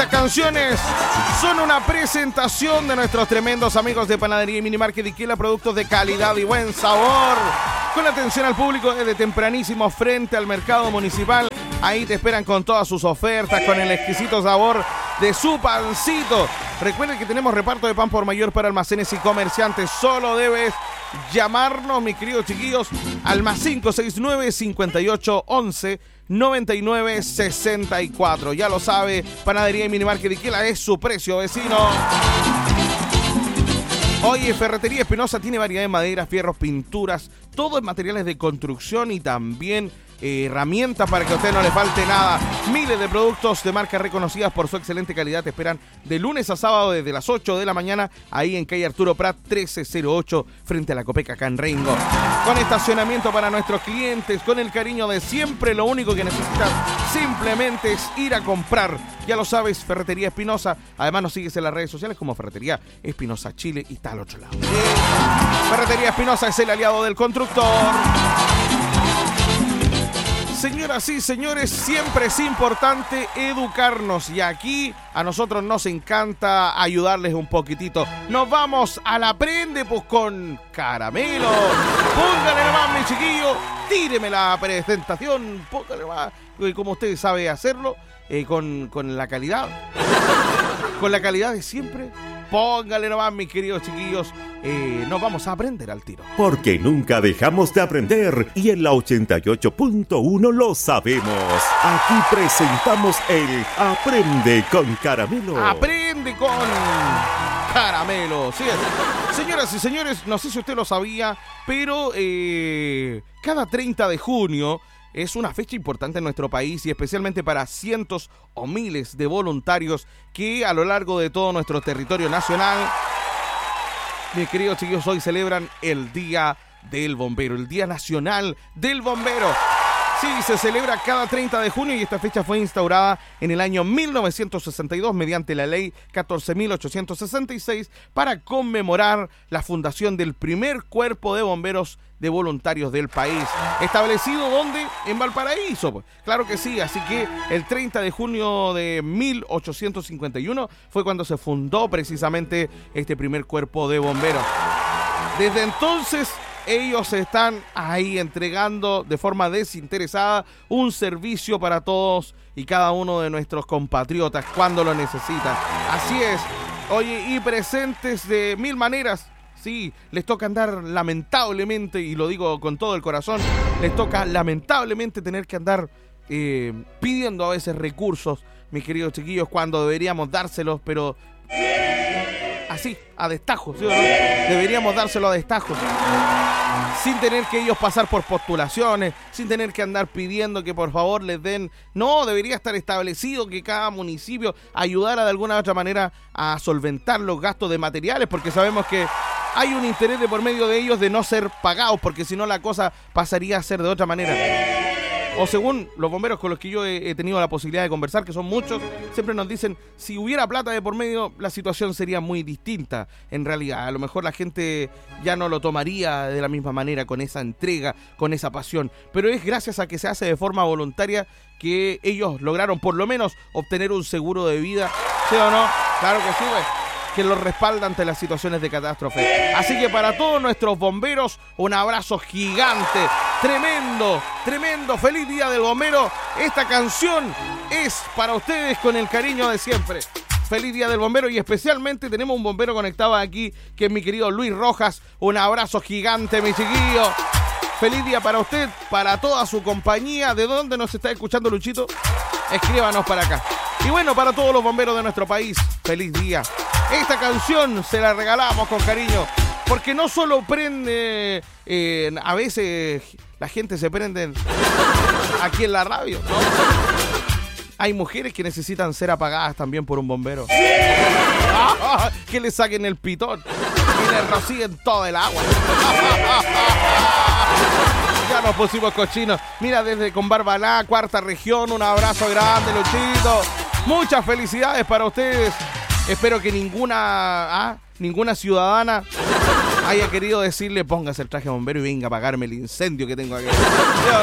Estas canciones son una presentación de nuestros tremendos amigos de Panadería y Minimarket Diquila, productos de calidad y buen sabor. Con atención al público desde tempranísimo frente al mercado municipal. Ahí te esperan con todas sus ofertas, con el exquisito sabor de su pancito. Recuerden que tenemos reparto de pan por mayor para almacenes y comerciantes. Solo debes llamarnos, mis queridos chiquillos, al más 569 58 11 99 64. Ya lo sabe, Panadería y Minimarket Diquila es su precio, vecino. Oye, Ferretería Espinosa tiene variedad de maderas, fierros, pinturas, todo en materiales de construcción y también herramientas para que a usted no le falte nada. Miles de productos de marcas reconocidas por su excelente calidad te esperan de lunes a sábado desde las 8 de la mañana, ahí en calle Arturo Prat 1308, frente a la Copeca acá en Rengo. Con estacionamiento para nuestros clientes, con el cariño de siempre, lo único que necesitas simplemente es ir a comprar. Ya lo sabes, Ferretería Espinosa. Además nos sigues en las redes sociales como Ferretería Espinosa Chile y está al otro lado. Ferretería Espinosa es el aliado del constructor. Señoras y señores, siempre es importante educarnos y aquí a nosotros nos encanta ayudarles un poquitito. Nos vamos a la prende pues con Caramelo. Póngale nomás, mi chiquillo, tíreme la presentación, póngale más, como usted sabe hacerlo, con la calidad, con la calidad de siempre. Póngale nomás, mis queridos chiquillos, nos vamos a aprender al tiro. Porque nunca dejamos de aprender y en la 88.1 lo sabemos. Aquí presentamos el Aprende con Caramelo. Aprende con Caramelo. Sí, señoras y señores, no sé si usted lo sabía, pero cada 30 de junio es una fecha importante en nuestro país y especialmente para cientos o miles de voluntarios que a lo largo de todo nuestro territorio nacional, mis queridos chiquillos, hoy celebran el Día del Bombero, el Día Nacional del Bombero. Sí, se celebra cada 30 de junio y esta fecha fue instaurada en el año 1962 mediante la ley 14.866 para conmemorar la fundación del primer cuerpo de bomberos de voluntarios del país. ¿Establecido dónde? En Valparaíso, pues. Claro que sí, así que el 30 de junio de 1851 fue cuando se fundó precisamente este primer cuerpo de bomberos. Desde entonces ellos están ahí entregando de forma desinteresada un servicio para todos y cada uno de nuestros compatriotas cuando lo necesitan. Así es. Oye, y presentes de mil maneras. Sí, les toca andar lamentablemente, y lo digo con todo el corazón, les toca lamentablemente tener que andar pidiendo a veces recursos, mis queridos chiquillos, cuando deberíamos dárselos, pero así, a destajo, ¿sí o no? Deberíamos dárselo a destajo, sin tener que ellos pasar por postulaciones, sin tener que andar pidiendo que por favor les den. No, debería estar establecido que cada municipio ayudara de alguna u otra manera a solventar los gastos de materiales, porque sabemos que hay un interés de por medio de ellos de no ser pagados, porque si no la cosa pasaría a ser de otra manera. O según los bomberos con los que yo he tenido la posibilidad de conversar, que son muchos, siempre nos dicen, si hubiera plata de por medio, la situación sería muy distinta. En realidad, a lo mejor la gente ya no lo tomaría de la misma manera, con esa entrega, con esa pasión. Pero es gracias a que se hace de forma voluntaria que ellos lograron por lo menos obtener un seguro de vida. ¿Sí o no? Claro que sí, güey. Que los respalda ante las situaciones de catástrofe. Así que para todos nuestros bomberos, un abrazo gigante, tremendo, tremendo, feliz Día del Bombero. Esta canción es para ustedes con el cariño de siempre. Feliz Día del Bombero y especialmente tenemos un bombero conectado aquí, que es mi querido Luis Rojas. Un abrazo gigante, mi chiquillo. Feliz día para usted, para toda su compañía. ¿De dónde nos está escuchando, Luchito? Escríbanos para acá. Y bueno, para todos los bomberos de nuestro país, feliz día. Esta canción se la regalamos con cariño, porque no solo prende, a veces la gente se prende aquí en la radio, ¿no? Hay mujeres que necesitan ser apagadas también por un bombero. Que le saquen el pitón y le rocíen todo el agua. Ya nos pusimos cochinos. Mira, desde Combarbalá, cuarta región, un abrazo grande, Luchito. Muchas felicidades para ustedes. Espero que ninguna ciudadana haya querido decirle, póngase el traje de bombero y venga a apagarme el incendio que tengo aquí.